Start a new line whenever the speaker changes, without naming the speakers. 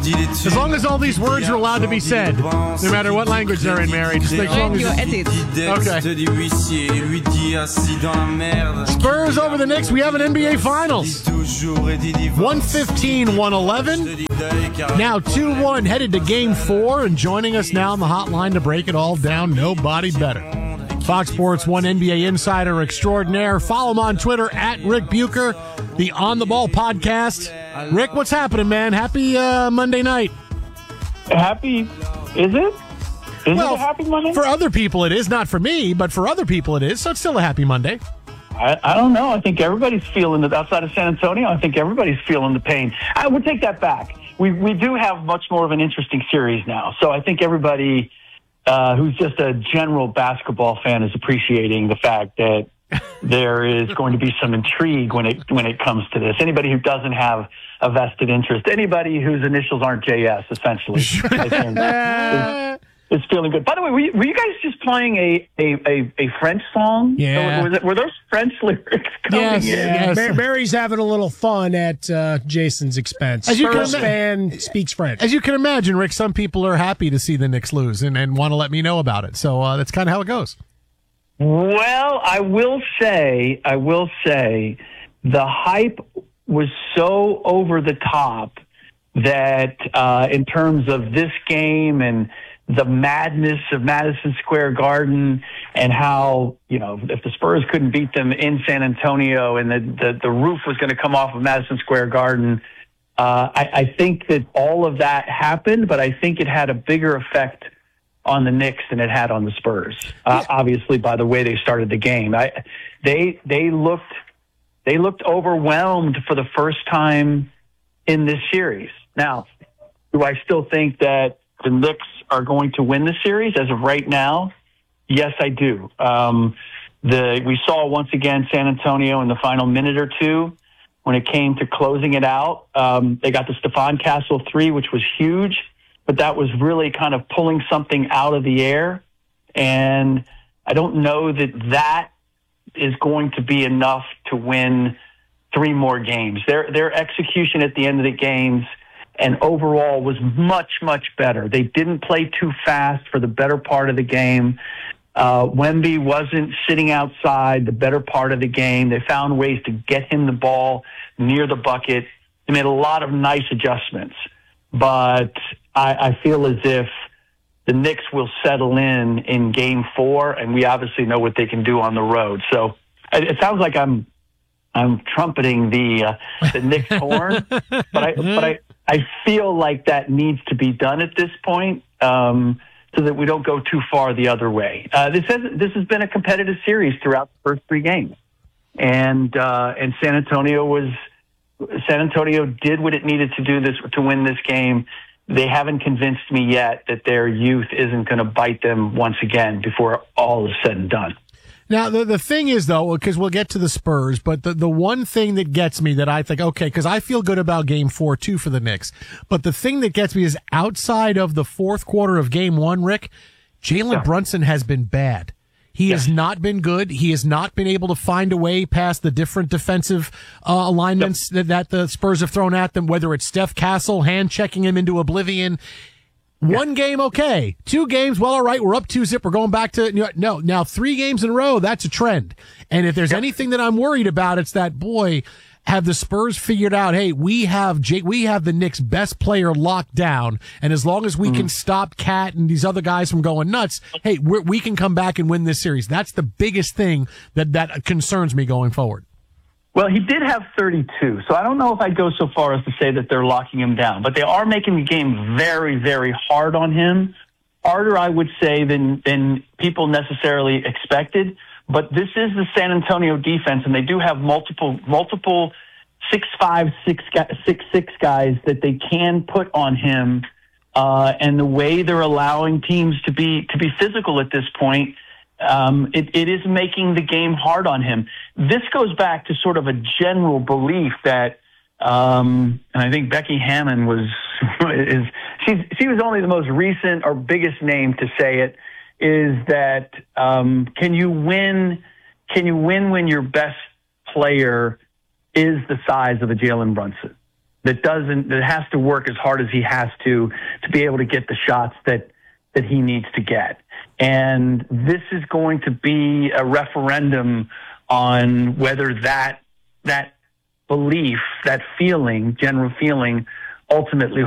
As long as all these words are allowed to be said, no matter what language they're in, Mary, just make sure.
Okay.
Spurs over the Knicks. We have an NBA Finals. 115-111. Now 2-1 headed to Game 4, and joining us now on the hotline to break it all down, nobody better. Fox Sports 1 NBA insider extraordinaire. Follow him on Twitter at Rick Bucher, the On the Ball podcast. Rick, what's happening, man? Happy Monday night.
Happy, is it? Is it a happy Monday?
For other people it is, not for me, but for other people it is, so it's still a happy Monday.
I don't know. I think everybody's feeling it outside of San Antonio. I think everybody's feeling the pain. I would take that back. We do have much more of an interesting series now, so I think everybody who's just a general basketball fan is appreciating the fact that there is going to be some intrigue when it comes to this. Anybody who doesn't have a vested interest, anybody whose initials aren't JS, essentially, I think, is feeling good. By the way, were you guys just playing a French song?
Yeah.
Were those French lyrics coming in?
Yes. Barry's having a little fun at Jason's expense. Spurs fan speaks French.
As you can imagine, Rick, some people are happy to see the Knicks lose and want to let me know about it. So that's kind of how it goes.
Well, I will say, the hype was so over the top that in terms of this game and the madness of Madison Square Garden and how, if the Spurs couldn't beat them in San Antonio and the roof was going to come off of Madison Square Garden, I think that all of that happened, but I think it had a bigger effect on the Knicks than it had on the Spurs. Obviously, by the way they started the game, they looked overwhelmed for the first time in this series. Now, do I still think that the Knicks are going to win the series as of right now? Yes, I do. We saw once again San Antonio in the final minute or two when it came to closing it out. They got the Stephon Castle 3, which was huge. But that was really kind of pulling something out of the air. And I don't know that is going to be enough to win 3 more games. Their execution at the end of the games and overall was much, much better. They didn't play too fast for the better part of the game. Wemby wasn't sitting outside the better part of the game. They found ways to get him the ball near the bucket. They made a lot of nice adjustments. But I feel as if the Knicks will settle in Game 4, and we obviously know what they can do on the road. So it sounds like I'm trumpeting the Knicks horn, but I feel like that needs to be done at this point so that we don't go too far the other way. This has been a competitive series throughout the first 3 games, and San Antonio did what it needed to do to win this game. They haven't convinced me yet that their youth isn't going to bite them once again before all is said and done.
Now, the thing is, though, because we'll get to the Spurs, but the one thing that gets me that I think, okay, because I feel good about Game 4, too, for the Knicks, but the thing that gets me is outside of the fourth quarter of Game 1, Rick, Jalen Brunson has been bad. He has not been good. He has not been able to find a way past the different defensive alignments that the Spurs have thrown at them, whether it's Steph Castle hand-checking him into oblivion. One game, okay. 2 games, well, all right, we're up 2-0. We're going back to, no, now 3 games in a row, that's a trend. And if there's anything that I'm worried about, it's that, boy, have the Spurs figured out, hey, we have the Knicks' best player locked down, and as long as we can stop Cat and these other guys from going nuts, hey, we can come back and win this series. That's the biggest thing that concerns me going forward.
Well, he did have 32, so I don't know if I'd go so far as to say that they're locking him down, but they are making the game very, very hard on him. Harder, I would say, than people necessarily expected. But this is the San Antonio defense, and they do have multiple 6'5", 6'6" guys that they can put on him. And the way they're allowing teams to be physical at this point, it is making the game hard on him. This goes back to sort of a general belief that, and I think Becky Hammon she was only the most recent or biggest name to say it, is that can you win when your best player is the size of a Jalen Brunson? that has to work as hard as he has to be able to get the shots that he needs to get. And this is going to be a referendum on whether that belief, that feeling, general feeling, ultimately